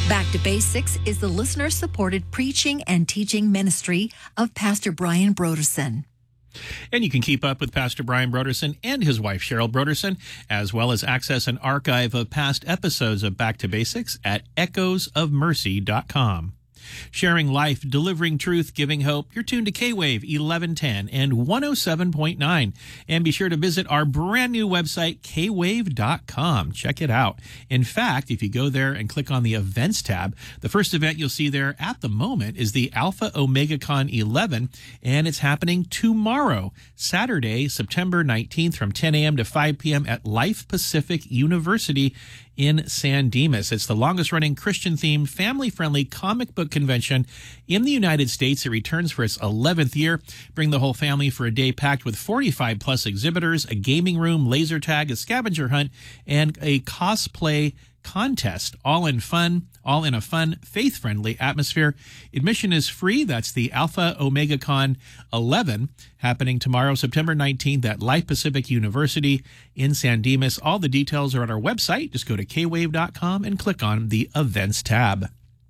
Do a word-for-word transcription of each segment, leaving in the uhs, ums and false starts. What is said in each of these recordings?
Back to Basics is the listener-supported preaching and teaching ministry of Pastor Brian Brodersen. And you can keep up with Pastor Brian Brodersen and his wife, Cheryl Brodersen, as well as access an archive of past episodes of Back to Basics at echoes of mercy dot com. Sharing life, delivering truth, giving hope. You're tuned to K-Wave eleven ten and one oh seven point nine. And be sure to visit our brand new website, K wave dot com. Check it out. In fact, if you go there and click on the Events tab, the first event you'll see there at the moment is the Alpha Omega Con eleven, and it's happening tomorrow, Saturday, September nineteenth from ten a.m. to five p.m. at Life Pacific University in San Dimas. It's the longest-running Christian-themed, family-friendly comic book convention in the United States. It returns for its eleventh year. Bring the whole family for a day packed with forty-five plus exhibitors, a gaming room, laser tag, a scavenger hunt, and a cosplay contest, all in fun, all in a fun, faith-friendly atmosphere. Admission is free. That's the Alpha Omega Con eleven, happening tomorrow, September nineteenth at Life Pacific University in San Dimas. All the details are on our website. Just go to K wave dot com and click on the Events tab.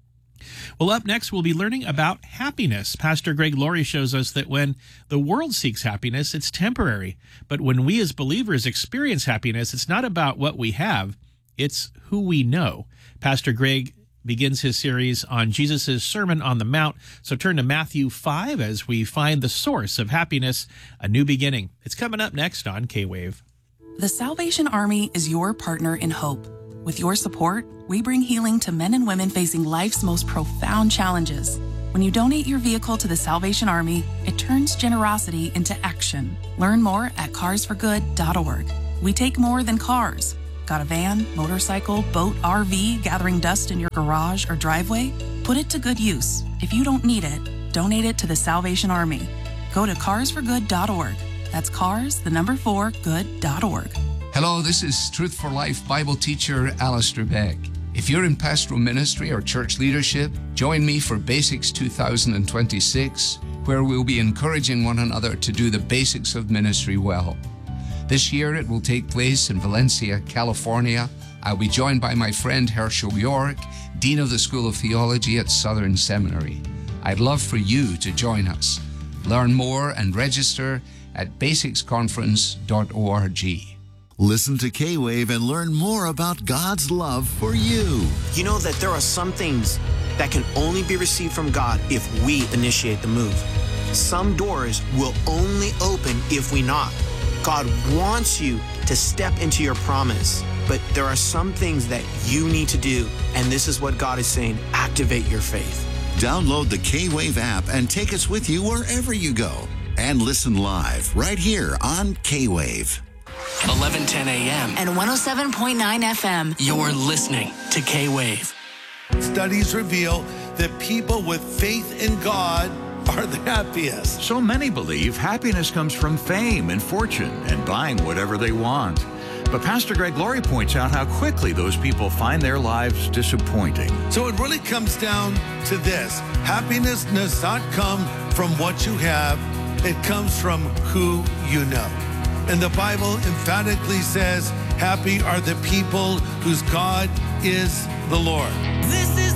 Well, up next, we'll be learning about happiness. Pastor Greg Laurie shows us that when the world seeks happiness, it's temporary. But when we as believers experience happiness, it's not about what we have, it's who we know. Pastor Greg begins his series on Jesus' Sermon on the Mount. So turn to Matthew five as we find the source of happiness, a new beginning. It's coming up next on K-Wave. The Salvation Army is your partner in hope. With your support, we bring healing to men and women facing life's most profound challenges. When you donate your vehicle to the Salvation Army, it turns generosity into action. Learn more at cars for good dot org. We take more than cars. Got a van, motorcycle, boat, R V gathering dust in your garage or driveway? Put it to good use. If you don't need it, donate it to the Salvation Army. Go to cars for good dot org. That's cars, the number four, good dot org. Hello, this is Truth for Life Bible teacher Alistair Beck. If you're in pastoral ministry or church leadership, join me for Basics two thousand twenty-six, where we'll be encouraging one another to do the basics of ministry well. This year it will take place in Valencia, California. I'll be joined by my friend Herschel York, Dean of the School of Theology at Southern Seminary. I'd love for you to join us. Learn more and register at basics conference dot org. Listen to K-Wave and learn more about God's love for you. You know that there are some things that can only be received from God if we initiate the move. Some doors will only open if we knock. God wants you to step into your promise, but there are some things that you need to do, and this is what God is saying: activate your faith. Download the K-Wave app and take us with you wherever you go. And listen live right here on K-Wave. eleven ten a.m. and one oh seven point nine F M. You're listening to K-Wave. Studies reveal that people with faith in God are the happiest. So many believe happiness comes from fame and fortune and buying whatever they want. But Pastor Greg Laurie points out how quickly those people find their lives disappointing. So it really comes down to this. Happiness does not come from what you have. It comes from who you know. And the Bible emphatically says, happy are the people whose God is the Lord. This is